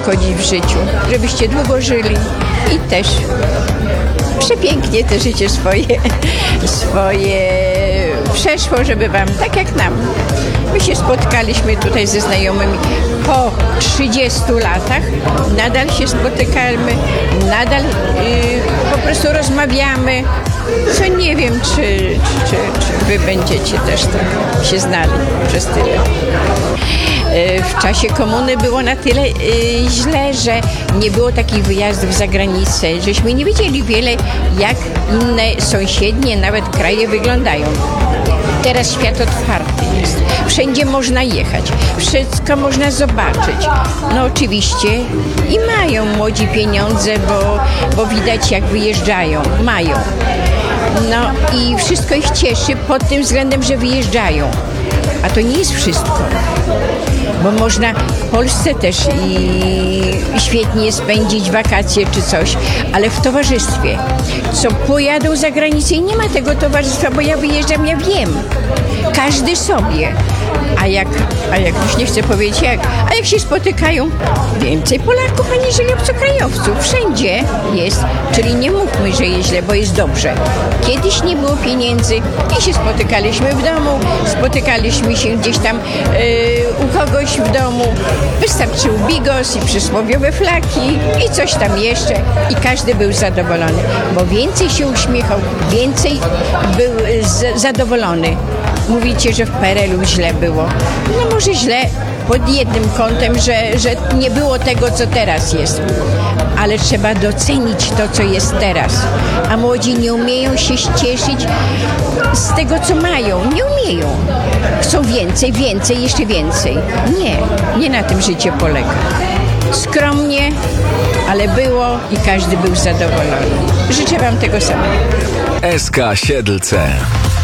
przeszkodzić w życiu, żebyście długo żyli i też przepięknie te życie swoje przeszło, żeby wam, tak jak nam. My się spotkaliśmy tutaj ze znajomymi po 30 latach, nadal się spotykamy, nadal po prostu rozmawiamy, co nie wiem, czy wy będziecie też tak się znali przez tyle. W czasie komuny było na tyle źle, że nie było takich wyjazdów za granicę, żeśmy nie wiedzieli wiele, jak inne sąsiednie, nawet kraje wyglądają. Teraz świat otwarty jest. Wszędzie można jechać. Wszystko można zobaczyć. No oczywiście i mają młodzi pieniądze, bo widać jak wyjeżdżają. Mają. No i wszystko ich cieszy pod tym względem, że wyjeżdżają. A to nie jest wszystko. Bo można w Polsce też i świetnie spędzić wakacje czy coś, ale w towarzystwie. Co pojadą za granicę i nie ma tego towarzystwa, bo ja wyjeżdżam, ja wiem. Każdy sobie. A jak już nie chcę powiedzieć a jak się spotykają, więcej Polaków aniżeli obcokrajowców. Wszędzie jest, czyli nie mówmy, że jest źle, bo jest dobrze. Kiedyś nie było pieniędzy i się spotykaliśmy w domu, spotykaliśmy się gdzieś tam u kogoś w domu. Wystarczył bigos i przysłowiowe flaki i coś tam jeszcze i każdy był zadowolony, bo więcej się uśmiechał, więcej był zadowolony. Mówicie, że w PRL-u źle było. No może źle pod jednym kątem, że nie było tego, co teraz jest. Ale trzeba docenić to, co jest teraz. A młodzi nie umieją się cieszyć z tego, co mają. Nie umieją. Chcą więcej, jeszcze więcej. Nie na tym życie polega. Skromnie, ale było i każdy był zadowolony. Życzę wam tego samego. SK Siedlce.